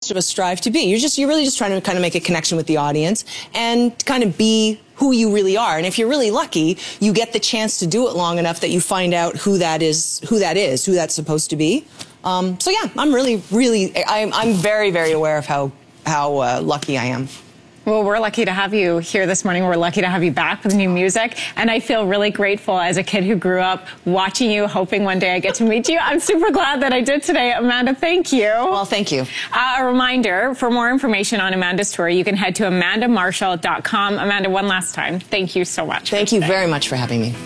most of us strive to be. You're really just trying to kind of make a connection with the audience and kind of be who you really are. And if you're really lucky, you get the chance to do it long enough that you find out who that's supposed to be. So yeah, I'm I'm very, very aware of how lucky I am. Well, we're lucky to have you here this morning. We're lucky to have you back with new music. And I feel really grateful as a kid who grew up watching you, hoping one day I get to meet you. I'm super glad that I did today. Amanda, thank you. Well, thank you. A reminder, for more information on Amanda's tour, you can head to amandamarshall.com. Amanda, one last time, thank you so much. Thank you very much for having me.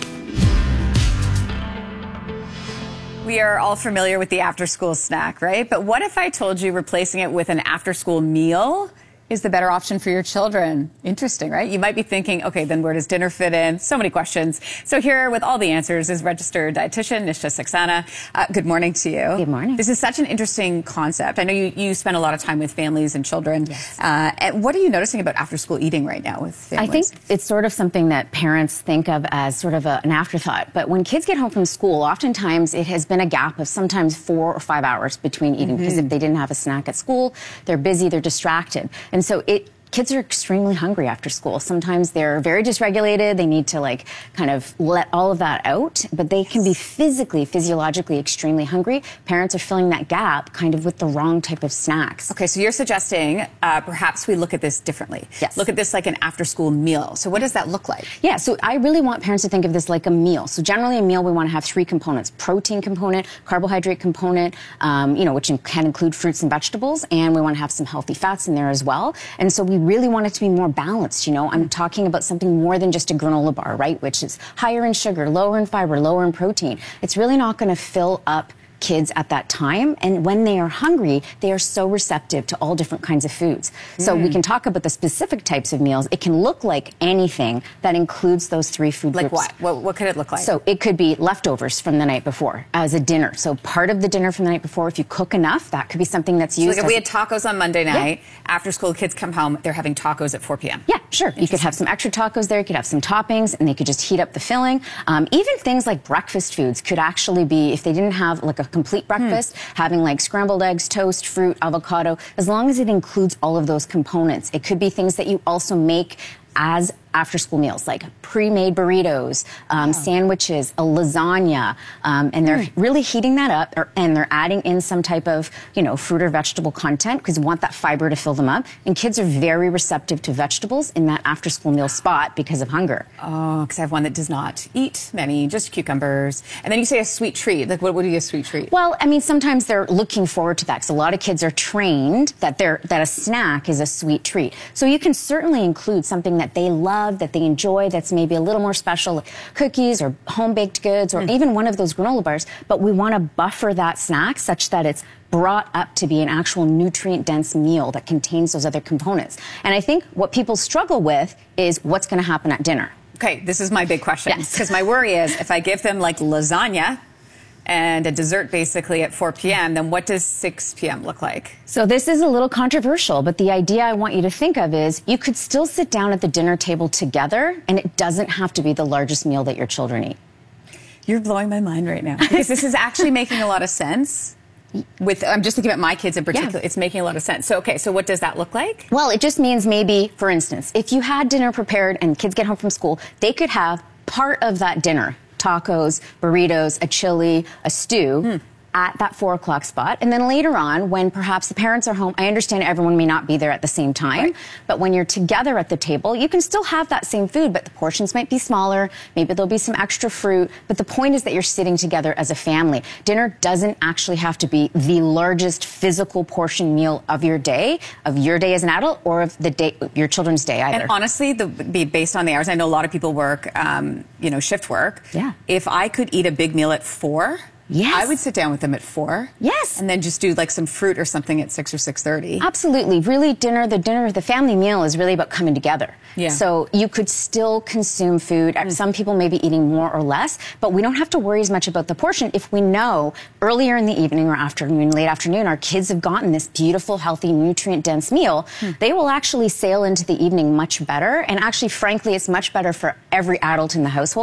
We are all familiar with the after-school snack, right? But what if I told you replacing it with an after-school meal is the better option for your children? Interesting, right? You might be thinking, okay, then where does dinner fit in? So many questions. So here with all the answers is registered dietitian Nisha Saxena. Good morning to you. Good morning. This is such an interesting concept. I know you spend a lot of time with families and children. Yes. And what are you noticing about after-school eating right now with families? I think it's sort of something that parents think of as sort of an afterthought. But when kids get home from school, oftentimes it has been a gap of sometimes 4 or 5 hours between eating. Because if they didn't have a snack at school, they're busy, they're distracted. And so kids are extremely hungry after school. Sometimes they're very dysregulated. They need to kind of let all of that out, but they can be physiologically extremely hungry. Parents are filling that gap kind of with the wrong type of snacks. Okay, so you're suggesting perhaps we look at this differently. Yes. Look at this like an after-school meal. So what does that look like? Yeah, so I really want parents to think of this like a meal. So generally a meal, we want to have 3 components: protein component, carbohydrate component, which can include fruits and vegetables, and we want to have some healthy fats in there as well. And so we really want it to be more balanced. I'm talking about something more than just a granola bar, right? Which is higher in sugar, lower in fiber, lower in protein. It's really not going to fill up kids at that time, and when they are hungry, they are so receptive to all different kinds of foods. So we can talk about the specific types of meals. It can look like anything that includes those 3 food groups. Like what? What could it look like? So it could be leftovers from the night before as a dinner. So part of the dinner from the night before, if you cook enough, that could be something that's used. So like if we had tacos on Monday night, after school kids come home, they're having tacos at 4 p.m. Yeah, sure. You could have some extra tacos there. You could have some toppings, and they could just heat up the filling. Even things like breakfast foods could actually be, if they didn't have like a complete breakfast, having like scrambled eggs, toast, fruit, avocado, as long as it includes all of those components. It could be things that you also make as after-school meals, like pre-made burritos, sandwiches, a lasagna, and they're really heating that up, and they're adding in some type of, fruit or vegetable content because you want that fiber to fill them up. And kids are very receptive to vegetables in that after-school meal spot because of hunger. Oh, because I have one that does not eat many, just cucumbers. And then you say a sweet treat. Like, what would be a sweet treat? Well, I mean, sometimes they're looking forward to that because a lot of kids are trained that a snack is a sweet treat. So you can certainly include something that they love, that they enjoy, that's maybe a little more special, like cookies or home-baked goods or even one of those granola bars, but we want to buffer that snack such that it's brought up to be an actual nutrient-dense meal that contains those other components. And I think what people struggle with is what's going to happen at dinner. Okay, this is my big question. Yes. Because my worry is if I give them like lasagna and a dessert basically at 4 p.m., then what does 6 p.m. look like? So this is a little controversial, but the idea I want you to think of is you could still sit down at the dinner table together, and it doesn't have to be the largest meal that your children eat. You're blowing my mind right now. Because this is actually making a lot of sense. I'm just thinking about my kids in particular. Yeah. It's making a lot of sense. So, okay, so what does that look like? Well, it just means maybe, for instance, if you had dinner prepared and kids get home from school, they could have part of that dinner, tacos, burritos, a chili, a stew, at that 4 o'clock spot. And then later on, when perhaps the parents are home, I understand everyone may not be there at the same time, but when you're together at the table, you can still have that same food, but the portions might be smaller. Maybe there'll be some extra fruit. But the point is that you're sitting together as a family. Dinner doesn't actually have to be the largest physical portion meal of your day as an adult, or of the day, your children's day either. And honestly, based on the hours, I know a lot of people work, shift work. Yeah. If I could eat a big meal at 4, yes, I would sit down with them at 4. Yes. And then just do like some fruit or something at 6 or 6:30. Absolutely. Really, the family meal is really about coming together. Yeah. So you could still consume food. Some people may be eating more or less, but we don't have to worry as much about the portion if we know earlier in the evening or afternoon, late afternoon, our kids have gotten this beautiful, healthy, nutrient-dense meal. They will actually sail into the evening much better. And actually, frankly, it's much better for every adult in the household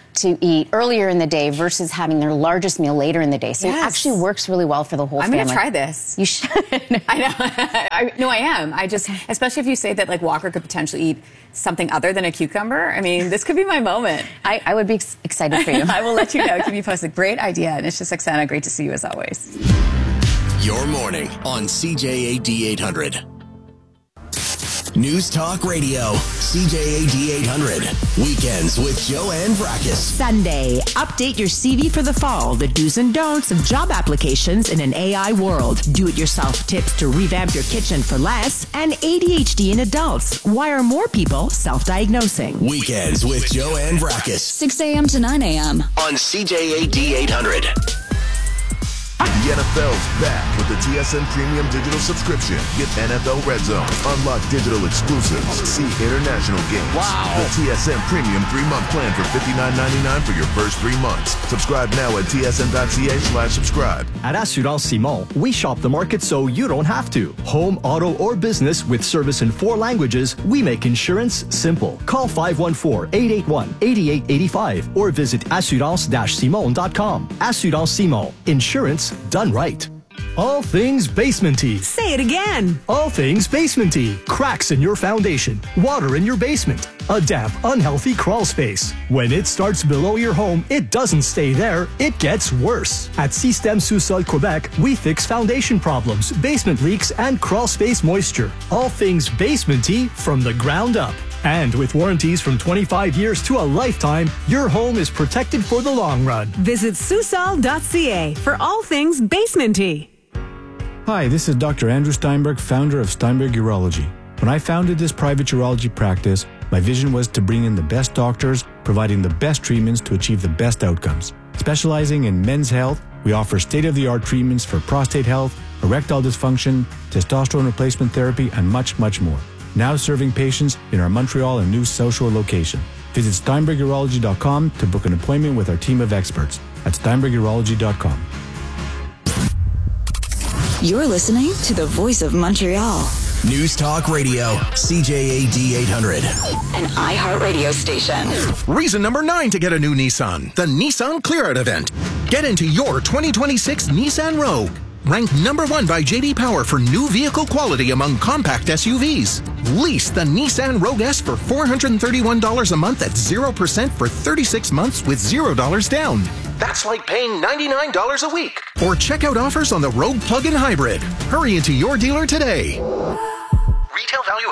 to eat earlier in the day versus having their largest meal later in the day. So it actually works really well for the whole family. I'm going to try this. You should. I know. I am. I just, especially if you say that like Walker could potentially eat something other than a cucumber. I mean, this could be my moment. I would be excited for you. I will let you know. Keep me posted. Great idea. And it's just Oksana, great to see you as always. Your morning on CJAD 800. News Talk Radio, CJAD 800. Weekends with Joanne Brakis. Sunday, update your CV for the fall. The do's and don'ts of job applications in an AI world. Do-it-yourself tips to revamp your kitchen for less. And ADHD in adults. Why are more people self-diagnosing? Weekends with Joanne Brakis. 6 a.m. to 9 a.m. on CJAD 800. The NFL's back with the TSN Premium Digital Subscription. Get NFL Red Zone, unlock digital exclusives, see international games. Wow! The TSN Premium 3-month plan for $59.99 for your first 3 months. Subscribe now at tsn.ca/subscribe. At Assurance Simon, we shop the market so you don't have to. Home, auto, or business with service in 4 languages, we make insurance simple. Call 514-881-8885 or visit assurance-simon.com. Assurance Simon. Insurance done right. All things basementy. Say it again. All things basementy. Cracks in your foundation. Water in your basement. A damp, unhealthy crawl space. When it starts below your home, it doesn't stay there. It gets worse. At Système Sous-Sol Quebec, we fix foundation problems, basement leaks, and crawl space moisture. All things basementy from the ground up. And with warranties from 25 years to a lifetime, your home is protected for the long run. Visit susol.ca for all things basementy. Hi, this is Dr. Andrew Steinberg, founder of Steinberg Urology. When I founded this private urology practice, my vision was to bring in the best doctors, providing the best treatments to achieve the best outcomes. Specializing in men's health, we offer state-of-the-art treatments for prostate health, erectile dysfunction, testosterone replacement therapy, and much, much more. Now serving patients in our Montreal and New South Shore location. Visit SteinbergUrology.com to book an appointment with our team of experts at SteinbergUrology.com. You're listening to the Voice of Montreal. News Talk Radio, CJAD 800. An iHeartRadio station. Reason number 9 to get a new Nissan, the Nissan Clear Out event. Get into your 2026 Nissan Rogue. Ranked number 1 by J.D. Power for new vehicle quality among compact SUVs. Lease the Nissan Rogue S for $431 a month at 0% for 36 months with $0 down. That's like paying $99 a week. Or check out offers on the Rogue Plug-in Hybrid. Hurry into your dealer today. Retail value of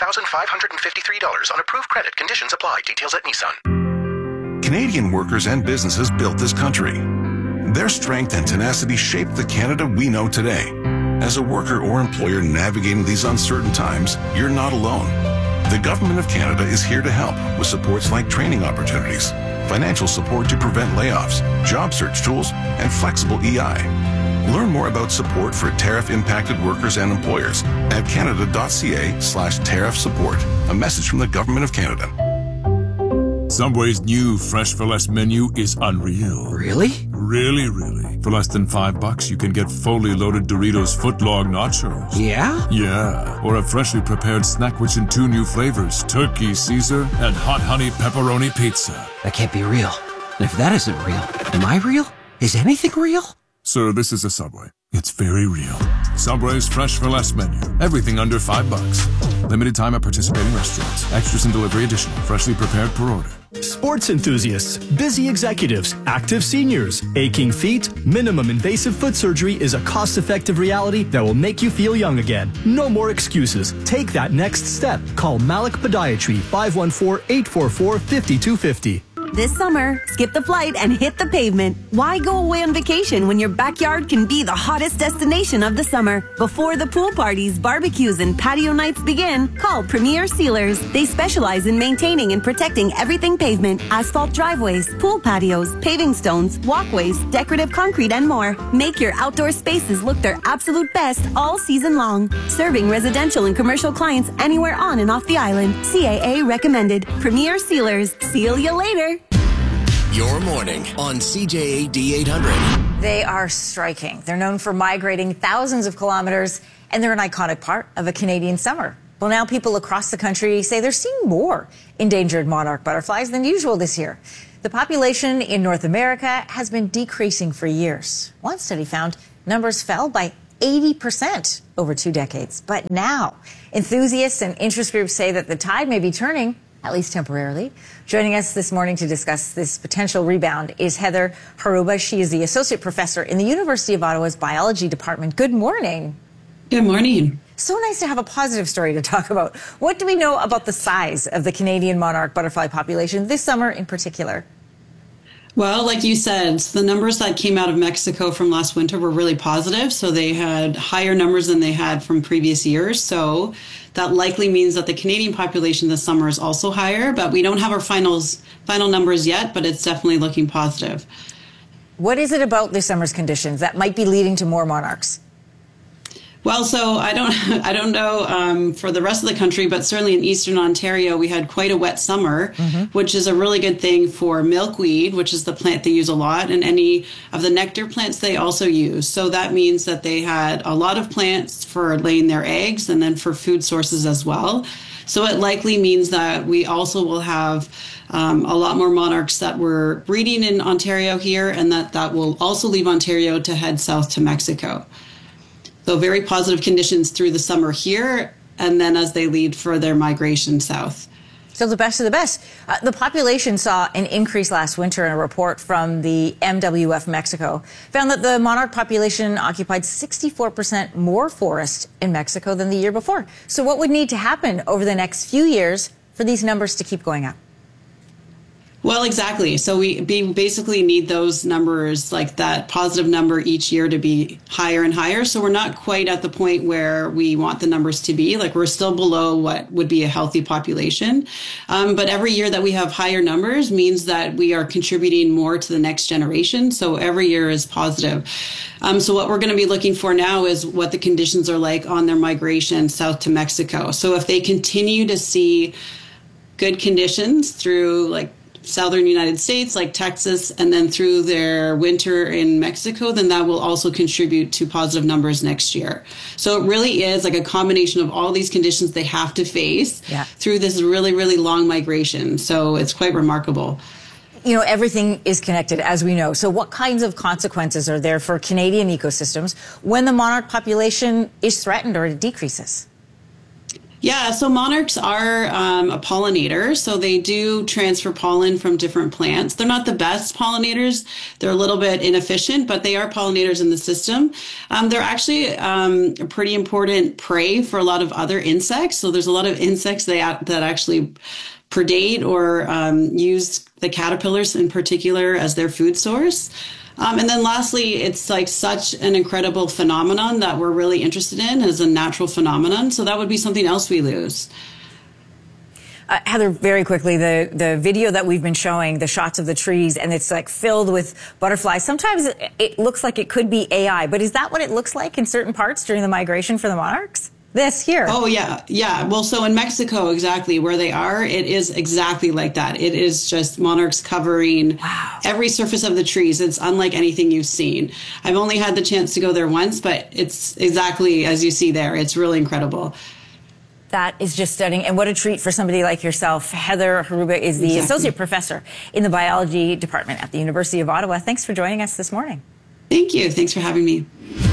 $36,553 on approved credit. Conditions apply. Details at Nissan. Canadian workers and businesses built this country. Their strength and tenacity shaped the Canada we know today. As a worker or employer navigating these uncertain times, you're not alone. The Government of Canada is here to help with supports like training opportunities, financial support to prevent layoffs, job search tools, and flexible EI. Learn more about support for tariff-impacted workers and employers at canada.ca/tariff support. A message from the Government of Canada. Subway's new Fresh for Less menu is unreal. Really? Really. For less than $5, you can get fully loaded Doritos footlong nachos. Yeah? Yeah. Or a freshly prepared snack which in 2 new flavors, Turkey Caesar and Hot Honey Pepperoni Pizza. That can't be real. And if that isn't real, am I real? Is anything real? Sir, this is a Subway. It's very real. Subway's Fresh for Less menu. Everything under $5. Limited time at participating restaurants. Extras and delivery additional. Freshly prepared per order. Sports enthusiasts, busy executives, active seniors, aching feet, minimum invasive foot surgery is a cost-effective reality that will make you feel young again. No more excuses. Take that next step. Call Malik Podiatry, 514-844-5250. This summer, skip the flight and hit the pavement. Why go away on vacation when your backyard can be the hottest destination of the summer? Before the pool parties, barbecues, and patio nights begin, call Premier Sealers. They specialize in maintaining and protecting everything pavement, asphalt driveways, pool patios, paving stones, walkways, decorative concrete, and more. Make your outdoor spaces look their absolute best all season long. Serving residential and commercial clients anywhere on and off the island. CAA recommended. Premier Sealers. Seal you later. Your morning on CJAD 800. They are striking. They're known for migrating thousands of kilometers, and they're an iconic part of a Canadian summer. Well, now people across the country say they're seeing more endangered monarch butterflies than usual this year. The population in North America has been decreasing for years. One study found numbers fell by 80% over 2 decades. But now, enthusiasts and interest groups say that the tide may be turning, at least temporarily. Joining us this morning to discuss this potential rebound is Heather Haruba. She is the associate professor in the University of Ottawa's biology department. Good morning. Good morning. So nice to have a positive story to talk about. What do we know about the size of the Canadian monarch butterfly population this summer in particular? Well, like you said, the numbers that came out of Mexico from last winter were really positive. So they had higher numbers than they had from previous years. So that likely means that the Canadian population this summer is also higher, but we don't have our final numbers yet, but it's definitely looking positive. What is it about this summer's conditions that might be leading to more monarchs? Well, so I don't know for the rest of the country, but certainly in Eastern Ontario, we had quite a wet summer, which is a really good thing for milkweed, which is the plant they use a lot, and any of the nectar plants they also use. So that means that they had a lot of plants for laying their eggs and then for food sources as well. So it likely means that we also will have a lot more monarchs that were breeding in Ontario here, and that will also leave Ontario to head south to Mexico. So very positive conditions through the summer here, and then as they lead for their migration south. So the best of the best. The population saw an increase last winter in a report from the MWF Mexico. Found that the monarch population occupied 64% more forest in Mexico than the year before. So what would need to happen over the next few years for these numbers to keep going up? Well, exactly. So we basically need those numbers, like that positive number each year, to be higher and higher. So we're not quite at the point where we want the numbers to be. Like, we're still below what would be a healthy population. But every year that we have higher numbers means that we are contributing more to the next generation. So every year is positive. So what we're going to be looking for now is what the conditions are like on their migration south to Mexico. So if they continue to see good conditions through, like, southern United States, like Texas, and then through their winter in Mexico, then that will also contribute to positive numbers next year. So it really is like a combination of all these conditions they have to face through this really, really long migration. So it's quite remarkable. You know, everything is connected, as we know. So what kinds of consequences are there for Canadian ecosystems when the monarch population is threatened or it decreases? Yeah, so monarchs are a pollinator, so they do transfer pollen from different plants. They're not the best pollinators. They're a little bit inefficient, but they are pollinators in the system. They're actually a pretty important prey for a lot of other insects. So there's a lot of insects that actually predate or use the caterpillars in particular as their food source. And then lastly, it's like such an incredible phenomenon that we're really interested in as a natural phenomenon. So that would be something else we lose. Heather, very quickly, the video that we've been showing, the shots of the trees, and it's like filled with butterflies. Sometimes it looks like it could be AI, but is that what it looks like in certain parts during the migration for the monarchs? This here. Oh, yeah. Yeah. Well, so in Mexico, exactly where they are, it is exactly like that. It is just monarchs covering every surface of the trees. It's unlike anything you've seen. I've only had the chance to go there once, but it's exactly as you see there. It's really incredible. That is just stunning. And what a treat for somebody like yourself. Heather Haruba is the associate professor in the biology department at the University of Ottawa. Thanks for joining us this morning. Thank you. Thanks for having me.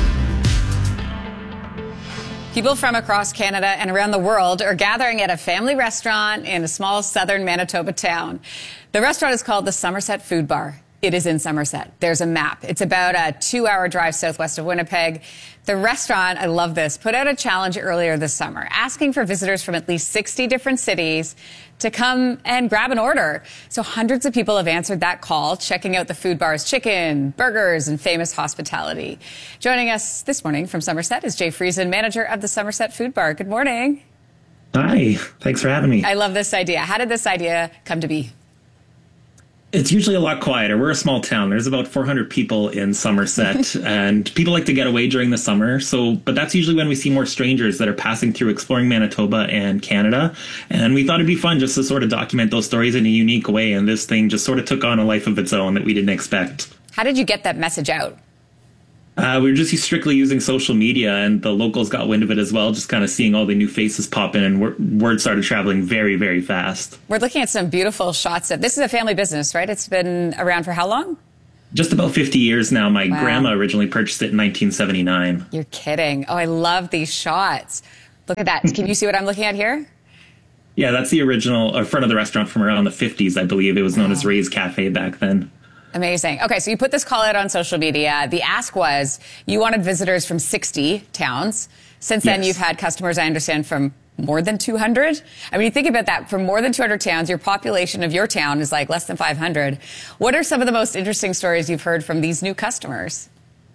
People from across Canada and around the world are gathering at a family restaurant in a small southern Manitoba town. The restaurant is called the Somerset Food Bar. It is in Somerset. There's a map. It's about a 2-hour drive southwest of Winnipeg. The restaurant, I love this, put out a challenge earlier this summer, asking for visitors from at least 60 different cities to come and grab an order. So hundreds of people have answered that call, checking out the food bar's chicken, burgers, and famous hospitality. Joining us this morning from Somerset is Jay Friesen, manager of the Somerset Food Bar. Good morning. Hi, thanks for having me. I love this idea. How did this idea come to be? It's usually a lot quieter. We're a small town. There's about 400 people in Somerset, and people like to get away during the summer. But that's usually when we see more strangers that are passing through, exploring Manitoba and Canada. And we thought it'd be fun just to sort of document those stories in a unique way. And this thing just sort of took on a life of its own that we didn't expect. How did you get that message out? We were just strictly using social media, and the locals got wind of it as well, just kind of seeing all the new faces pop in, and word started traveling very, very fast. We're looking at some beautiful shots of, this is a family business, right? It's been around for how long? Just about 50 years now. My grandma originally purchased it in 1979. You're kidding. Oh, I love these shots. Look at that. Can you see what I'm looking at here? Yeah, that's the original front of the restaurant from around the 50s, I believe. It was known as Ray's Cafe back then. Amazing. Okay, so you put this call out on social media. The ask was you wanted visitors from 60 towns. Since then, you've had customers, I understand, from more than 200. I mean, you think about that. From more than 200 towns, your population of your town is like less than 500. What are some of the most interesting stories you've heard from these new customers?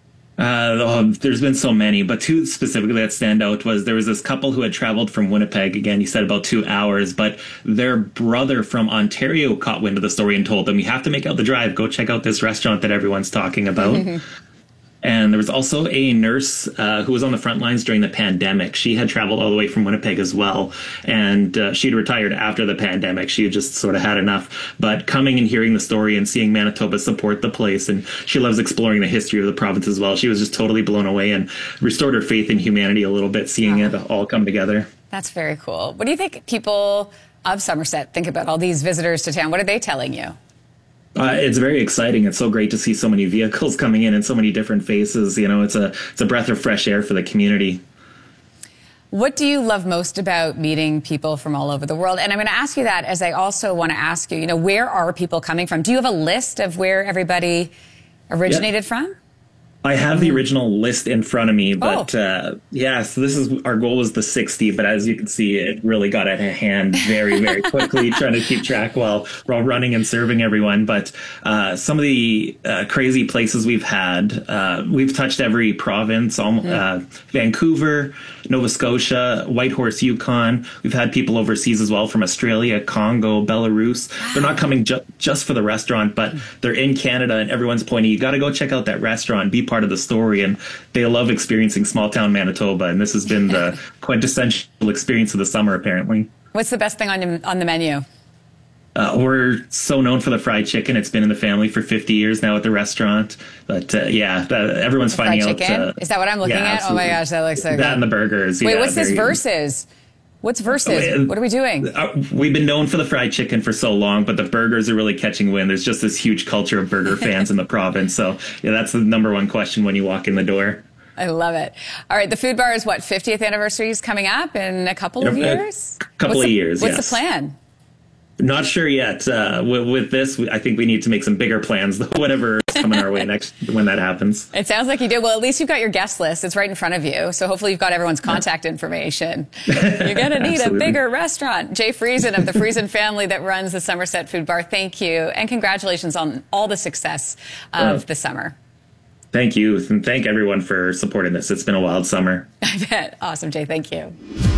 There's been so many, but two specifically that stand out was there was this couple who had traveled from Winnipeg. Again, you said about 2 hours, but their brother from Ontario caught wind of the story and told them, you have to make out the drive. Go check out this restaurant that everyone's talking about. And there was also a nurse who was on the front lines during the pandemic. She had traveled all the way from Winnipeg as well. And she'd retired after the pandemic. She had just sort of had enough. But coming and hearing the story and seeing Manitoba support the place, and she loves exploring the history of the province as well. She was just totally blown away and restored her faith in humanity a little bit, seeing it all come together. That's very cool. What do you think people of Somerset think about all these visitors to town? What are they telling you? It's very exciting. It's so great to see so many vehicles coming in and so many different faces. You know, it's a breath of fresh air for the community. What do you love most about meeting people from all over the world? And I'm going to ask you that as I also want to ask you, you know, where are people coming from? Do you have a list of where everybody originated from? I have the original list in front of me, but so this is our goal was the 60, but as you can see, it really got out of hand very, very quickly, trying to keep track while we're all running and serving everyone. But some of the crazy places we've had, we've touched every province, Vancouver, Nova Scotia, Whitehorse, Yukon. We've had people overseas as well from Australia, Congo, Belarus. Wow. They're not coming just for the restaurant, but they're in Canada, and everyone's pointing, you got to go check out that restaurant, be part of the story. And they love experiencing small town Manitoba, and this has been the quintessential experience of the summer, apparently. What's the best thing on the menu? We're so known for the fried chicken. It's been in the family for 50 years now at the restaurant. But everyone's finding out. Is that what I'm looking at? Absolutely. Oh my gosh, that looks so good. That and the burgers. Wait, what's this versus? What's versus? What are we doing? We've been known for the fried chicken for so long, but the burgers are really catching wind. There's just this huge culture of burger fans in the province. So that's the number one question when you walk in the door. I love it. All right, the food bar is what, 50th anniversary is coming up in a couple of years? Couple of years, What's the plan? Not sure yet. With this, I think we need to make some bigger plans, whatever is coming our way next when that happens. It sounds like you do. Well, at least you've got your guest list. It's right in front of you. So hopefully you've got everyone's contact information. You're going to need a bigger restaurant. Jay Friesen of the Friesen family that runs the Somerset Food Bar, thank you. And congratulations on all the success of the summer. Thank you. And thank everyone for supporting this. It's been a wild summer. I bet. Awesome, Jay. Thank you.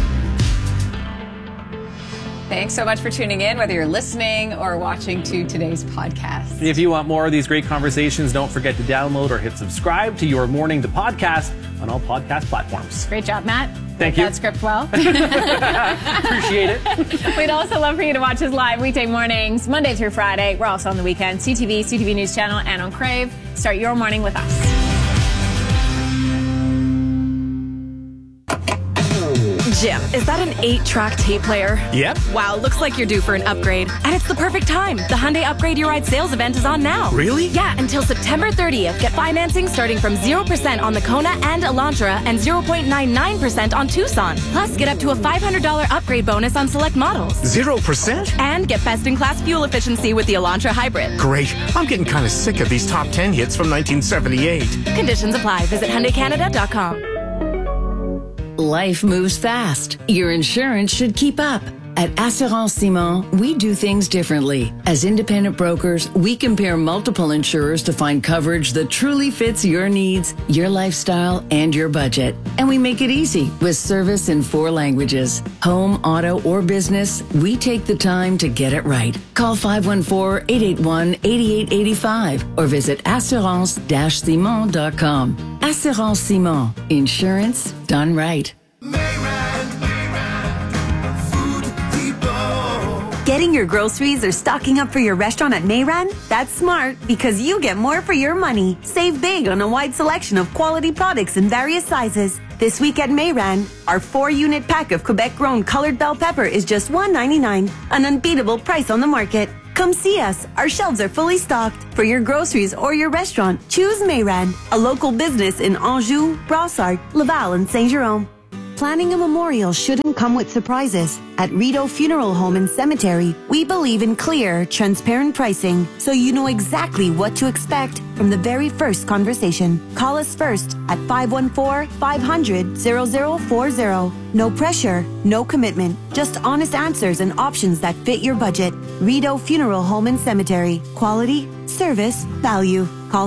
Thanks so much for tuning in, whether you're listening or watching to today's podcast. If you want more of these great conversations, don't forget to download or hit subscribe to Your Morning to Podcast on all podcast platforms. Great job, Matt. Thank you. That script well. Appreciate it. We'd also love for you to watch us live weekday mornings, Monday through Friday. We're also on the weekend, CTV, CTV News Channel, and on Crave. Start your morning with us. Jim, is that an 8-track tape player? Yep. Wow, looks like you're due for an upgrade. And it's the perfect time. The Hyundai Upgrade Your Ride sales event is on now. Really? Yeah, until September 30th. Get financing starting from 0% on the Kona and Elantra and 0.99% on Tucson. Plus, get up to a $500 upgrade bonus on select models. 0%? And get best-in-class fuel efficiency with the Elantra Hybrid. Great. I'm getting kind of sick of these top 10 hits from 1978. Conditions apply. Visit HyundaiCanada.com. Life moves fast. Your insurance should keep up. At Assurance Simon, we do things differently. As independent brokers, we compare multiple insurers to find coverage that truly fits your needs, your lifestyle, and your budget. And we make it easy with service in 4 languages. Home, auto, or business, we take the time to get it right. Call 514-881-8885 or visit assurance-simon.com. Assurance Simon. Insurance done right. Getting your groceries or stocking up for your restaurant at Mayran? That's smart because you get more for your money. Save big on a wide selection of quality products in various sizes. This week at Mayran, our 4-unit pack of Quebec-grown colored bell pepper is just $1.99, an unbeatable price on the market. Come see us. Our shelves are fully stocked. For your groceries or your restaurant, choose Mayran, a local business in Anjou, Brossard, Laval, and Saint-Jérôme. Planning a memorial shouldn't come with surprises. At Rideau Funeral Home and Cemetery, we believe in clear, transparent pricing, so you know exactly what to expect from the very first conversation. Call us first at 514-500-0040. No pressure, no commitment, just honest answers and options that fit your budget. Rideau Funeral Home and Cemetery. Quality, service, value. Call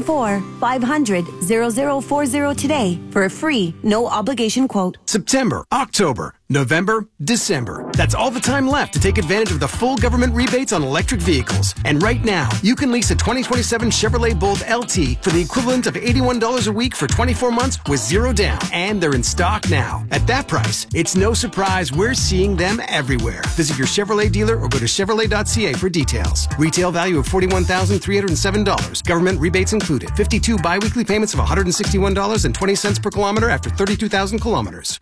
514-500-0040 today for a free, no obligation quote. September, October, November, December. That's all the time left to take advantage of the full government rebates on electric vehicles. And right now, you can lease a 2027 Chevrolet Bolt LT for the equivalent of $81 a week for 24 months with zero down. And they're in stock now. At that price, it's no surprise we're seeing them everywhere. Visit your Chevrolet dealer or go to Chevrolet.ca for details. Retail value of $41,307. Government rebates included. 52 biweekly payments of $161.20 per kilometer after 32,000 kilometers.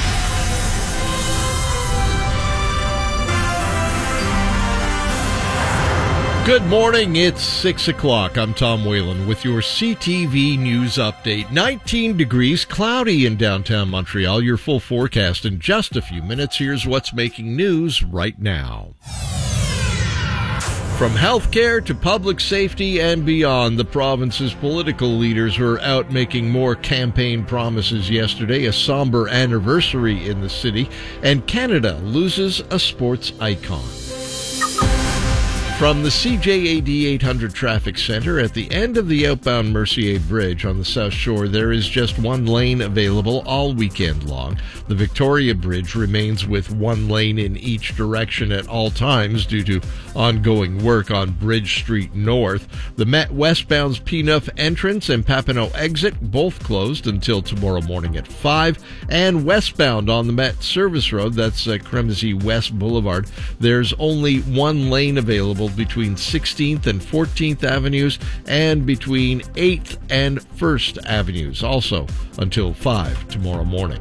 Good morning, it's 6 o'clock. I'm Tom Whalen with your CTV News Update. 19 degrees, cloudy in downtown Montreal. Your full forecast in just a few minutes. Here's what's making news right now. From healthcare to public safety and beyond, the province's political leaders were out making more campaign promises yesterday, a somber anniversary in the city, and Canada loses a sports icon. From the CJAD 800 Traffic Center, at the end of the outbound Mercier Bridge on the South Shore, there is just one lane available all weekend long. The Victoria Bridge remains with one lane in each direction at all times due to ongoing work on Bridge Street North. The Met westbound's P9 entrance and Papineau exit both closed until tomorrow morning at 5. And westbound on the Met Service Road, that's Cremazie West Boulevard, there's only one lane available between 16th and 14th Avenues and between 8th and 1st Avenues, also until 5 tomorrow morning.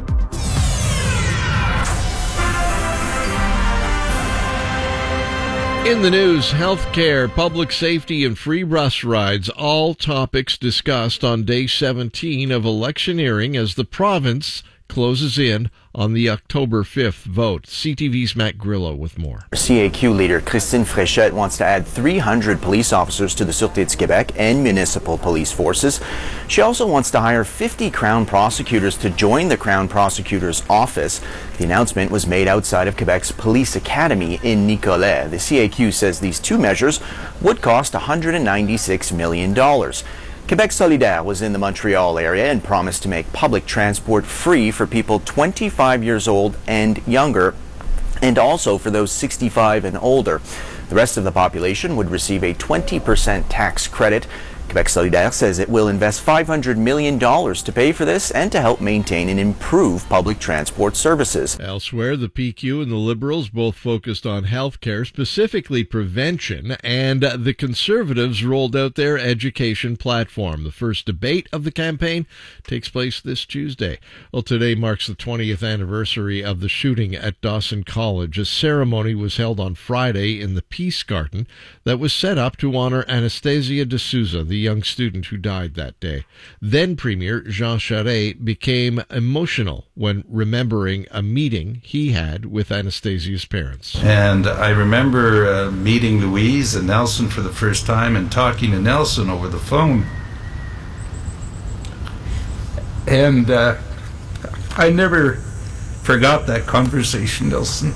In the news, healthcare, public safety, and free bus rides, all topics discussed on day 17 of electioneering as the province closes in on the October 5th vote. CTV's Matt Grillo with more. CAQ leader Christine Fréchette wants to add 300 police officers to the Sûreté du Québec and municipal police forces. She also wants to hire 50 Crown prosecutors to join the Crown Prosecutor's office. The announcement was made outside of Quebec's Police Academy in Nicolet. The CAQ says these two measures would cost $196 million. Quebec Solidaire was in the Montreal area and promised to make public transport free for people 25 years old and younger, and also for those 65 and older. The rest of the population would receive a 20% tax credit. Quebec Solidaire says it will invest $500 million to pay for this and to help maintain and improve public transport services. Elsewhere, the PQ and the Liberals both focused on health care, specifically prevention, and the Conservatives rolled out their education platform. The first debate of the campaign takes place this Tuesday. Well, today marks the 20th anniversary of the shooting at Dawson College. A ceremony was held on Friday in the Peace Garden that was set up to honor Anastasia de Souza, the young student who died that day. Then Premier Jean Charest became emotional when remembering a meeting he had with Anastasia's parents. And I remember meeting Louise and Nelson for the first time and talking to Nelson over the phone. And I never forgot that conversation, Nelson.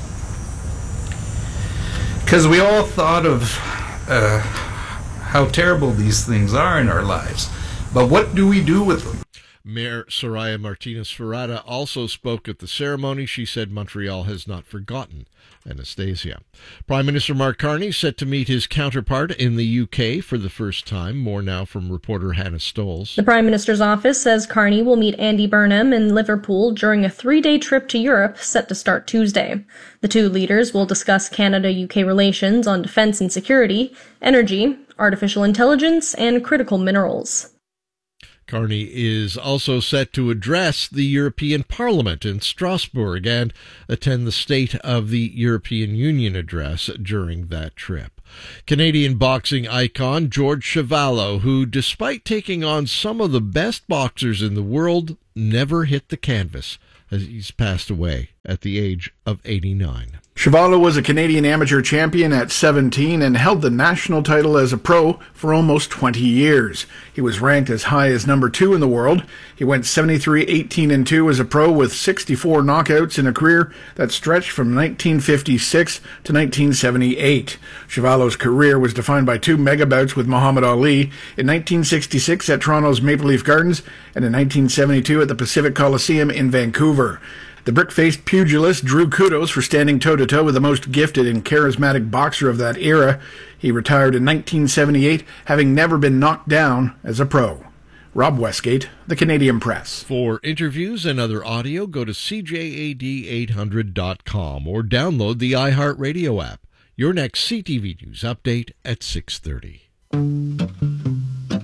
Because we all thought of how terrible these things are in our lives. But what do we do with them? Mayor Soraya Martinez-Ferrada also spoke at the ceremony. She said Montreal has not forgotten Anastasia. Prime Minister Mark Carney set to meet his counterpart in the UK for the first time. More now from reporter Hannah Stoles. The Prime Minister's office says Carney will meet Andy Burnham in Liverpool during a 3-day trip to Europe set to start Tuesday. The two leaders will discuss Canada-UK relations on defence and security, energy, artificial intelligence, and critical minerals. Carney is also set to address the European Parliament in Strasbourg and attend the State of the European Union address during that trip. Canadian boxing icon George Chuvalo, who, despite taking on some of the best boxers in the world, never hit the canvas, as he's passed away at the age of 89. Chuvalo was a Canadian amateur champion at 17 and held the national title as a pro for almost 20 years. He was ranked as high as number 2 in the world. He went 73-18-2 as a pro with 64 knockouts in a career that stretched from 1956 to 1978. Chuvalo's career was defined by 2 mega bouts with Muhammad Ali in 1966 at Toronto's Maple Leaf Gardens and in 1972 at the Pacific Coliseum in Vancouver. The brick-faced pugilist drew kudos for standing toe-to-toe with the most gifted and charismatic boxer of that era. He retired in 1978, having never been knocked down as a pro. Rob Westgate, The Canadian Press. For interviews and other audio, go to CJAD800.com or download the iHeartRadio app. Your next CTV News update at 6:30.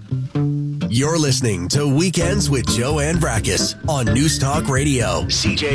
You're listening to Weekends with Joanne Brakes on News Talk Radio. CJ